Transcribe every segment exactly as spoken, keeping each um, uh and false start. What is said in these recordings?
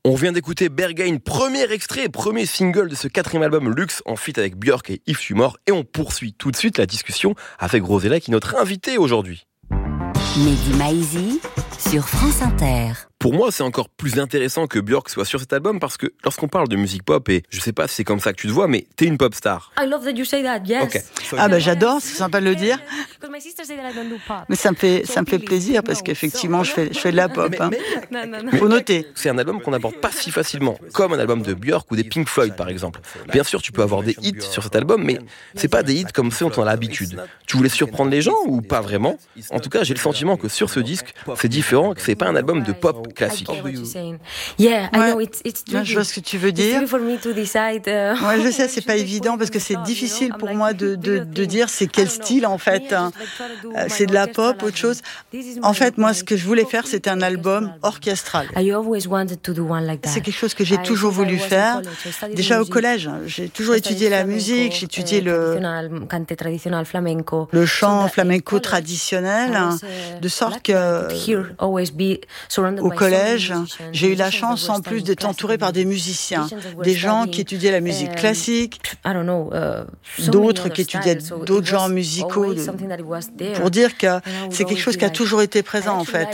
On vient d'écouter Berghain, premier extrait, premier single de ce quatrième album Luxe en feat avec Björk et Yves Tumor. Et on poursuit tout de suite la discussion avec Rosella qui est notre invitée aujourd'hui. Mehdi Maizi sur France Inter. Pour moi, c'est encore plus intéressant que Björk soit sur cet album parce que lorsqu'on parle de musique pop, et je sais pas si c'est comme ça que tu te vois, mais t'es une pop star. I love that you say that, yes. Okay. Ah bah j'adore, c'est sympa de le dire. Mais ça me fait, ça me fait plaisir parce qu'effectivement, je fais, je fais de la pop. Hein. Faut noter. C'est un album qu'on n'aborde pas si facilement, comme un album de Björk ou des Pink Floyd par exemple. Bien sûr, tu peux avoir des hits sur cet album, mais c'est pas des hits comme ceux dont on a l'habitude. Tu voulais surprendre les gens ou pas vraiment? En tout cas, j'ai le sentiment que sur ce disque, c'est différent, que c'est pas un album de pop classique. Yeah, I Ouais. know it's it's Je vois ce que tu veux dire. for me to decide. Uh, Ouais, je sais, c'est pas évident parce que c'est difficile pour moi de, de, de dire c'est quel style en fait. Hein. Euh, C'est de la pop, autre chose. En fait, moi, ce que je voulais faire, c'était un album orchestral. I always wanted to do one like that. C'est quelque chose que j'ai toujours voulu faire. Déjà au collège, j'ai toujours étudié la musique, j'ai étudié le, cante tradicional flamenco. le chant flamenco traditionnel, hein, de sorte que au collège, j'ai eu la chance en plus d'être entourée par des musiciens, des gens qui étudiaient la musique classique, d'autres qui étudiaient d'autres genres musicaux, de- pour dire que c'est quelque chose qui a toujours été présent en fait.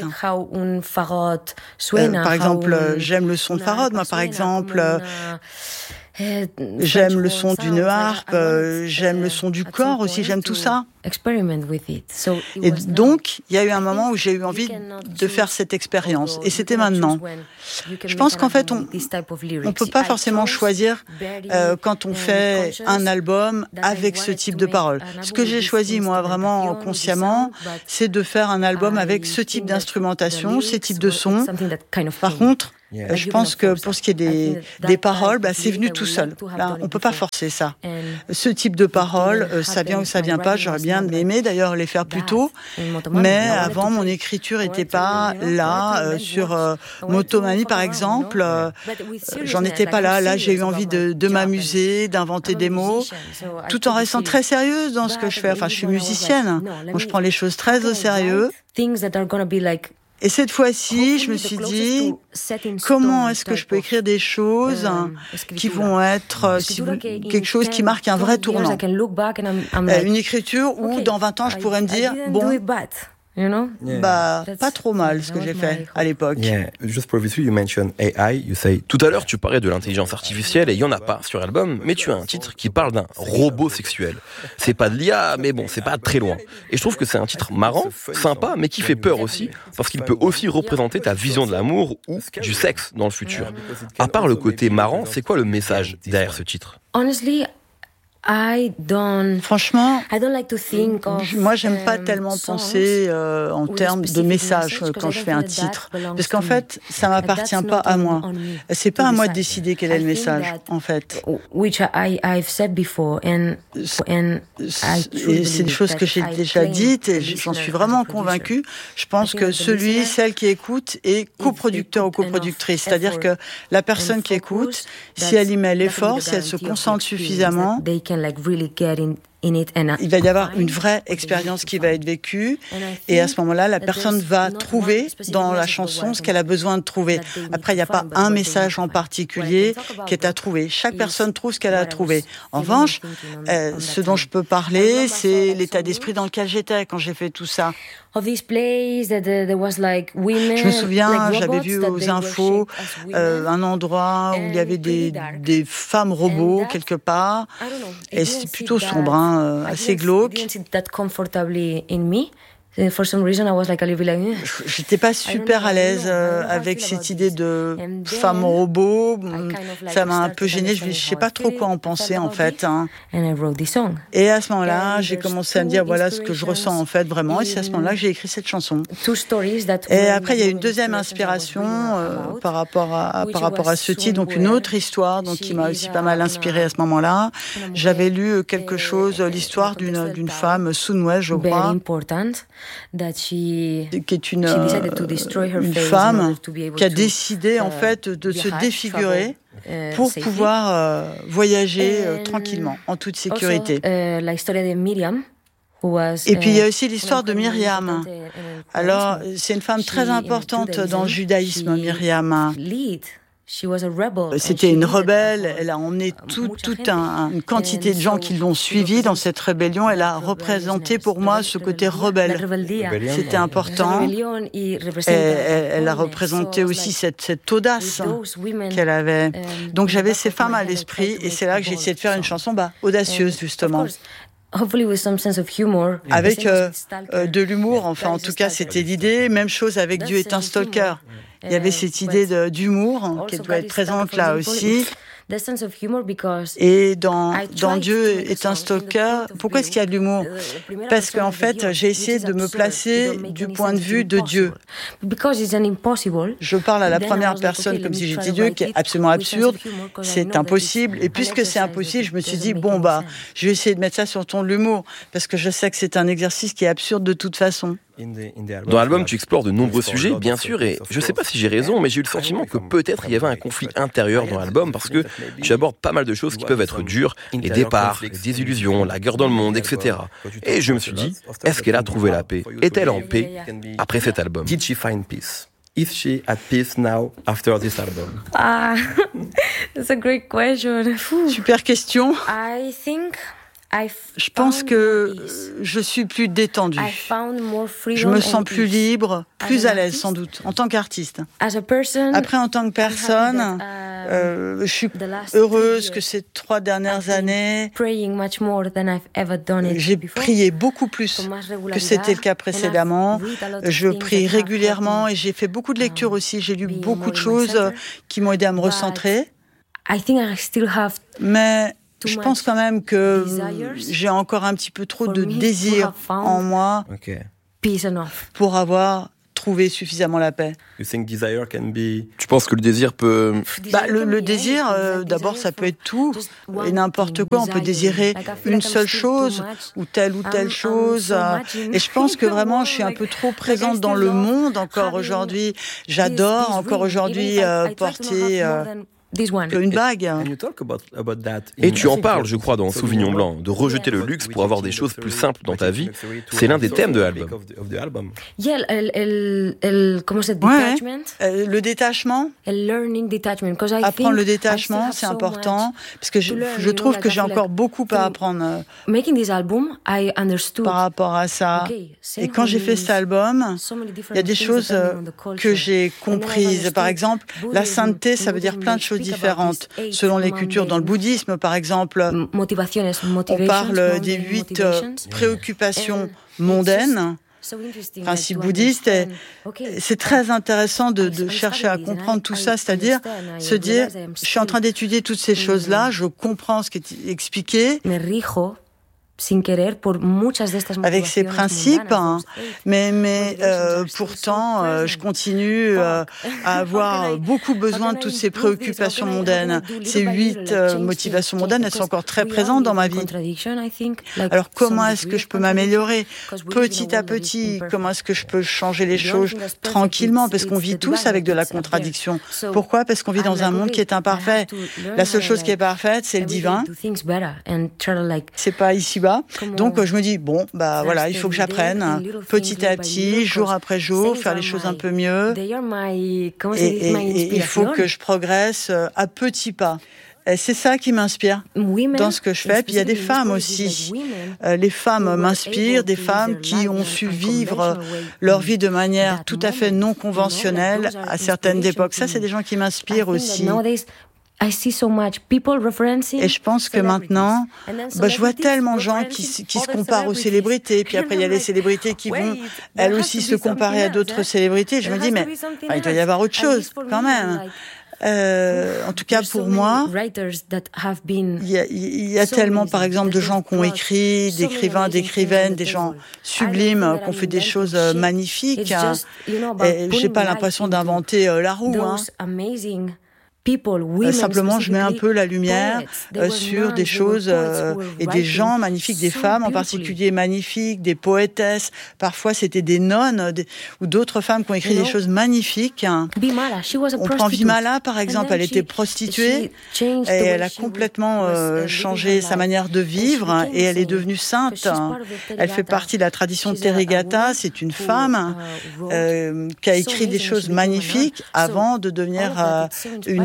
Euh, par exemple, euh, j'aime le son de Farod, moi par exemple. euh, J'aime le son d'une harpe, euh, j'aime le son du corps aussi, j'aime tout ça. Et donc, il y a eu un moment où j'ai eu envie de faire cette expérience. Et c'était maintenant. Je pense qu'en fait, on ne peut pas forcément choisir euh, quand on fait un album avec ce type de paroles. Ce que j'ai choisi, moi, vraiment consciemment, c'est de faire un album avec ce type d'instrumentation, ces types de sons. Par contre, Euh, je pense que pour ce qui est des, des paroles, bah, c'est venu tout seul. Là, on peut pas forcer ça. Ce type de paroles, euh, ça vient ou ça vient pas. J'aurais bien aimé d'ailleurs les faire plus tôt, mais avant mon écriture était pas là euh, sur euh, Motomami par exemple. Euh, j'en étais pas là. Là, j'ai eu envie de, de m'amuser, d'inventer des mots, tout en restant très sérieuse dans ce que je fais. Enfin, je suis musicienne. Moi, je prends les choses très au sérieux. Et cette fois-ci, je me suis dit, comment est-ce que je peux écrire des choses qui vont être si vous, quelque chose qui marque un vrai tournant. Euh, une écriture où, dans vingt ans, je pourrais me dire, bon, You know? Yeah. bah, pas trop mal ce que j'ai fait à l'époque. Yeah. Just previously you mentioned A I, you say... Tout à l'heure, tu parlais de l'intelligence artificielle et il y en a pas sur l'album, mais tu as un titre qui parle d'un robot sexuel. C'est pas de l'I A, mais bon, c'est pas très loin. Et je trouve que c'est un titre marrant, sympa, mais qui fait peur aussi, parce qu'il peut aussi représenter ta vision de l'amour ou du sexe dans le futur. À part le côté marrant, c'est quoi le message derrière ce titre? Honestly, I don't, Franchement, I don't like to think of, moi j'aime pas um, tellement songs penser euh, en termes de message quand je fais un titre, parce qu'en fait ça m'appartient pas à moi. C'est pas à moi de décider quel est le message en fait. Which I I've said before and and et c'est des choses que j'ai déjà dites et j'en suis vraiment convaincue. Je pense que celui, celle qui écoute est coproducteur ou coproductrice, c'est-à-dire que la personne qui écoute, si elle y met l'effort, si elle se concentre suffisamment, like really get in, in it and il va y avoir une vraie expérience qui va être vécue et à ce moment-là, la personne va trouver dans la chanson ce qu'elle a besoin de trouver. Après, il n'y a pas un message en particulier qui est à trouver. Chaque personne trouve ce qu'elle a à trouver. En revanche, euh, ce dont je peux parler, c'est l'état d'esprit dans lequel j'étais quand j'ai fait tout ça. Je me souviens, j'avais vu aux infos euh, un endroit où il y avait des, des femmes robots quelque part, et c'est plutôt sombre, hein, assez glauque. For some reason, I was like a little bit like, j'étais pas super à l'aise euh, avec cette idée de femme robot. Ça m'a un peu gênée. Je, je sais pas trop quoi en penser en fait. Hein. Et à ce moment-là, j'ai commencé à me dire voilà ce que je ressens en fait vraiment. Et c'est à ce moment-là que j'ai écrit cette chanson. Et après, il y a une deuxième inspiration euh, par rapport à par rapport à ce titre, donc une autre histoire, donc qui m'a aussi pas mal inspirée à ce moment-là. J'avais lu quelque chose, l'histoire d'une d'une femme Sunway, je crois. qui est une, une femme qui a décidé en fait de se défigurer pour pouvoir euh, voyager euh, tranquillement, en toute sécurité. Et puis il y a aussi l'histoire de Myriam. Alors c'est une femme très importante dans le judaïsme, Myriam. C'était une rebelle, elle a emmené tout, toute un, une quantité de gens qui l'ont suivie dans cette rébellion. Elle a représenté pour moi ce côté rebelle. C'était important. Et elle, elle a représenté aussi cette, cette audace qu'elle avait. Donc j'avais ces femmes à l'esprit et c'est là que j'ai essayé de faire une chanson bah, audacieuse justement. Avec euh, euh, de l'humour, enfin en tout cas c'était l'idée. Même chose avec Dieu est un stalker. Il y avait cette idée de, d'humour hein, qui doit être présente là aussi. Et dans, dans Dieu est un stalker, pourquoi est-ce qu'il y a de l'humour ? Parce qu'en fait, j'ai essayé de me placer du point de vue de Dieu. Je parle à la première personne comme si j'étais Dieu, qui est absolument absurde. C'est impossible. Et puisque c'est impossible, je me suis dit, bon, bah, je vais essayer de mettre ça sur le ton de l'humour. Parce que je sais que c'est un exercice qui est absurde de toute façon. Dans l'album, tu explores de nombreux sujets, bien sûr, et je sais pas si j'ai raison, mais j'ai eu le sentiment que peut-être il y avait un conflit intérieur dans l'album, parce que tu abordes pas mal de choses qui peuvent être dures, les départs, les désillusions, la guerre dans le monde, et cetera. Et je me suis dit, est-ce qu'elle a trouvé la paix ? Est-elle en paix après cet album ? Did she find peace ? Is she at peace now after this album ? Ah, that's a great question. Super question. I think Je pense que je suis plus détendue. Je me sens plus libre, plus à l'aise sans doute, en tant qu'artiste. Après, en tant que personne, euh, je suis heureuse que ces trois dernières années, j'ai prié beaucoup plus que c'était le cas précédemment. Je prie régulièrement et j'ai fait beaucoup de lectures aussi. J'ai lu beaucoup de choses qui m'ont aidé à me recentrer. Mais je pense quand même que j'ai encore un petit peu trop de désir en moi pour avoir trouvé suffisamment la paix. Tu penses que le désir peut... Bah, le, le désir, euh, d'abord, ça peut être tout et n'importe quoi. On peut désirer une seule chose ou telle ou telle chose. Et je pense que vraiment, je suis un peu trop présente dans le monde encore aujourd'hui. J'adore encore aujourd'hui euh, porter... Euh, une bague. Et tu en parles, je crois, dans Sauvignon Blanc, de rejeter le luxe pour avoir des choses plus simples dans ta vie. C'est l'un des thèmes de l'album. Yeah, el, el, el, comment c'est, detachment. Ouais, le détachement. Apprendre le détachement, c'est important, parce que je, je trouve que j'ai encore beaucoup à apprendre par rapport à ça. Et quand j'ai fait cet album, il y a des choses que j'ai comprises. Par exemple, la sainteté, ça veut dire plein de choses différentes. Selon les cultures, dans le bouddhisme, par exemple, on parle des huit préoccupations mondaines, principe bouddhiste. Et c'est très intéressant de, de chercher à comprendre tout ça, c'est-à-dire se dire, je suis en train d'étudier toutes ces choses-là, je comprends ce qui est expliqué, avec ces principes, hein, mais, mais euh, pourtant, euh, je continue euh, à avoir beaucoup besoin de toutes ces préoccupations mondaines. Ces huit euh, motivations mondaines, elles sont encore très présentes dans ma vie. Alors, comment est-ce que je peux m'améliorer petit à petit? Comment est-ce que je peux changer les choses tranquillement? Parce qu'on vit tous avec de la contradiction. Pourquoi? Parce qu'on vit dans un monde qui est imparfait. La seule chose qui est parfaite, c'est le divin. C'est pas ici-bas. Donc je me dis bon bah voilà, il faut que j'apprenne petit à petit, jour après jour, faire les choses un peu mieux. Et, et, et il faut que je progresse à petits pas. Et c'est ça qui m'inspire dans ce que je fais. Puis il y a des femmes aussi. Euh, les femmes m'inspirent, des femmes qui ont su vivre leur vie de manière tout à fait non conventionnelle à certaines époques. Ça, c'est des gens qui m'inspirent aussi. Et je pense que maintenant, bah, je vois tellement de gens qui, qui se comparent aux célébrités. Puis après, il y a les célébrités qui vont, elles aussi, se comparer à d'autres célébrités. Je me dis, mais ah, il doit y avoir autre chose quand même. Euh, en tout cas, pour moi, il y a, il y a tellement, par exemple, de gens qui ont écrit, d'écrivains, d'écrivaines, des gens sublimes, qui ont fait des choses magnifiques. Hein. Et j'ai pas l'impression d'inventer euh, la roue. Hein. Euh, simplement, je mets un peu la lumière euh, sur des choses euh, et des gens magnifiques, des femmes en particulier magnifiques, des poétesses. Parfois, c'était des nonnes des, ou d'autres femmes qui ont écrit des choses magnifiques. On prend Vimala, par exemple, elle était prostituée et elle a complètement euh, changé sa manière de vivre et elle est devenue sainte. Elle fait partie de la tradition de Therigatha. C'est une femme euh, qui a écrit des choses magnifiques avant de devenir euh, une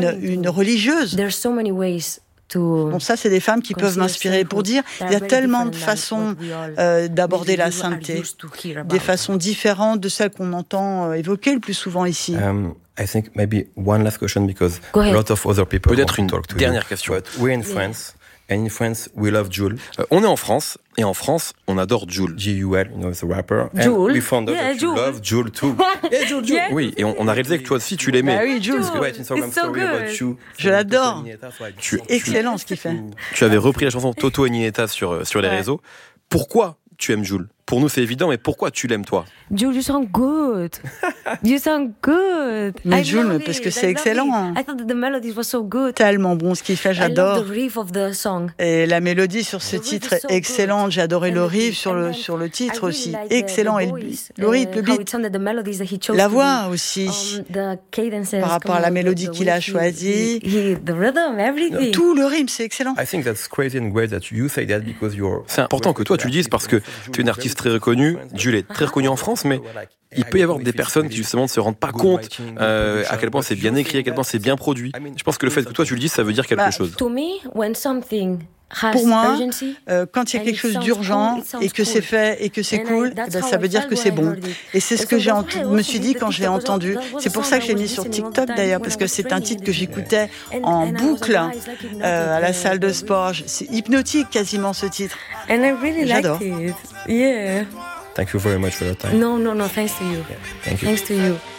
une, une religieuse. Bon, ça, c'est des femmes qui peuvent m'inspirer pour dire il y a tellement de façons euh, d'aborder la sainteté, des façons différentes de celles qu'on entend euh, évoquer le plus souvent ici. Um, I think maybe one last question because a lot of other people Peut-être une talk to dernière you. question. But we're in France, and in France we love Jul. Euh, on est en France, et en France, on adore Jul. J U L, you know, the rapper. And Jul. we found out Yeah, that you Jul. love Jul too. Yeah, Jul, Jul. Yeah. Oui, et on, on a réalisé que toi aussi, tu l'aimais. Bah oui, Jules. Parce que, ouais, Instagram It's so story about good. you. Je l'adore. Tu, Excellent ce qu'il fait. tu avais repris la chanson Toto et Nieta sur, euh, sur les Ouais. réseaux. Pourquoi tu aimes Jul? Pour nous, c'est évident, mais pourquoi tu l'aimes, toi? Jules, you sound good. You sound good. Mais I Jules, love parce it. que I c'est love excellent. it. I thought that the melodies were so good. Tellement bon ce qu'il fait, I love j'adore. the riff of the song. Et la mélodie sur ce The riff titre is est so excellente. good. J'ai adoré And le the riff beat. sur And le, then sur le I titre really aussi. like the- Excellent. the Et le, voice, beat- le rythme, le uh, how beat. it sounded, the melodies that he chose La to voix do. aussi. Um, the cadences, Par rapport à la comment, mélodie the- the qu'il a way he- choisie. he- he- The rhythm, everything. Tout le rythme, c'est excellent. I think that's crazy and great that you say that because you're. C'est important que toi, tu le dises parce que tu es une artiste très reconnue. Jul est très reconnue en France, mais il peut y avoir des personnes qui justement ne se rendent pas compte euh, à quel point c'est bien écrit, à quel point c'est bien produit. Je pense que le fait que toi tu le dises, ça veut dire quelque Bah, chose. To me, when something has Pour moi, urgency, Euh, quand il y a And quelque it chose sounds d'urgent cool, it sounds et que c'est cool. fait et que c'est And I- cool, that's eh ben, how ça I veut dire felt que when c'est I bon. heard it. Et c'est ce And que so j'ai that's ent- why I me also suis did dit the quand je l'ai TikTok as well. entendu. That was C'est a pour song ça I que je l'ai was mis sur listening all the TikTok time d'ailleurs, when parce I que was c'est un training titre in que the gym. j'écoutais And- en and I was boucle advised, like, it euh, à la noted, salle uh, de the sport. C'est hypnotique quasiment ce titre. And I really J'adore. liked it. Yeah. Thank you very much for your time. No, no, no. Thanks to you. Thank you. Thanks to you.